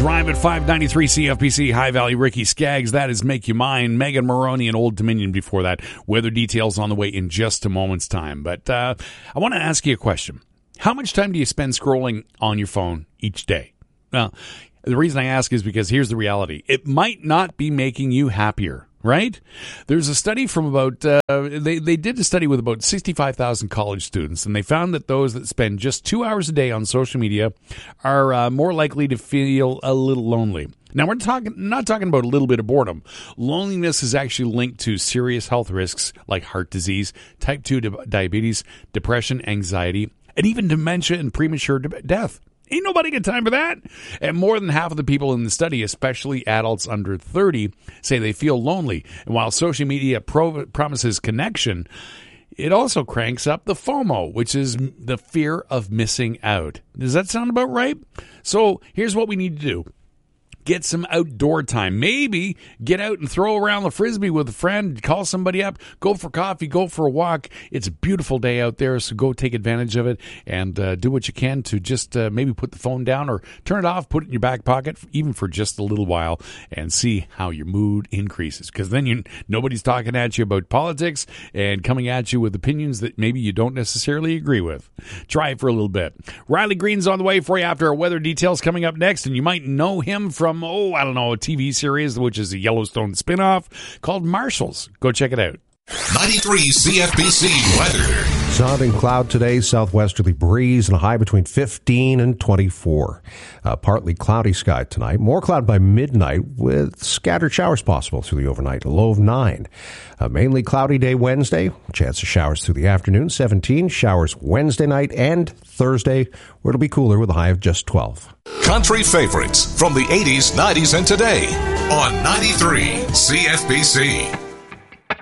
Drive at 593 CFPC, High Valley, Ricky Skaggs. That is Make You Mine. Megan Maroney and Old Dominion before that. Weather details on the way in just a moment's time. But I want to ask you a question. How much time do you spend scrolling on your phone each day? Well, the reason I ask is because here's the reality. It might not be making you happier, right? There's a study from about, they did a study with about 65,000 college students, and they found that those that spend just 2 hours a day on social media are more likely to feel a little lonely. Now, we're not talking about a little bit of boredom. Loneliness is actually linked to serious health risks like heart disease, type 2 diabetes, depression, anxiety, and even dementia and premature death. Ain't nobody got time for that. And more than half of the people in the study, especially adults under 30, say they feel lonely. And while social media promises connection, it also cranks up the FOMO, which is the fear of missing out. Does that sound about right? So here's what we need to do. Get some outdoor time. Maybe get out and throw around the Frisbee with a friend, call somebody up, go for coffee, go for a walk. It's a beautiful day out there, so go take advantage of it and do what you can to just maybe put the phone down or turn it off, put it in your back pocket, even for just a little while, and see how your mood increases. Because then nobody's talking at you about politics and coming at you with opinions that maybe you don't necessarily agree with. Try it for a little bit. Riley Green's on the way for you after our weather details coming up next, and you might know him from I don't know, a TV series, which is a Yellowstone spinoff called Marshals. Go check it out. 93 CFPC weather. Sun and cloud today, southwesterly breeze and a high between 15 and 24. Partly cloudy sky tonight. More cloud by midnight with scattered showers possible through the overnight, a low of 9. Mainly cloudy day Wednesday. Chance of showers through the afternoon, 17. Showers Wednesday night and Thursday, where it'll be cooler with a high of just 12. Country favorites from the 80s, 90s, and today on 93 CFPC.